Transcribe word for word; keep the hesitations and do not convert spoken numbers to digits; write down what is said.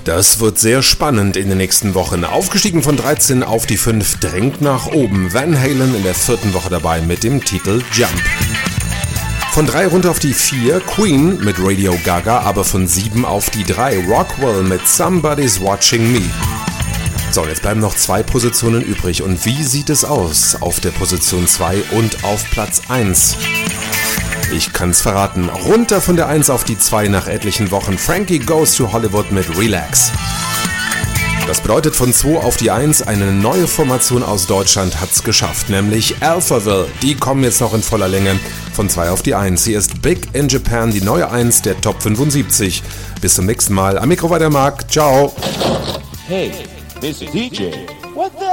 Das wird sehr spannend in den nächsten Wochen. Aufgestiegen von dreizehn auf die fünf, drängt nach oben. Van Halen in der vierten Woche dabei mit dem Titel Jump. Von drei runter auf die vier, Queen mit Radio Gaga, aber von sieben auf die drei, Rockwell mit Somebody's Watching Me. So, und jetzt bleiben noch zwei Positionen übrig. Und wie sieht es aus auf der Position zwei und auf Platz eins? Ich kann's verraten. Runter von der eins auf die zwei nach etlichen Wochen. Frankie Goes to Hollywood mit Relax. Das bedeutet, von zwei auf die eins, eine neue Formation aus Deutschland hat's geschafft, nämlich Alphaville. Die kommen jetzt noch in voller Länge von zwei auf die eins. Hier ist Big in Japan, die neue eins der Top fünfundsiebzig. Bis zum nächsten Mal. Am Mikro war der Marc. Ciao. Hey, this is D J. What the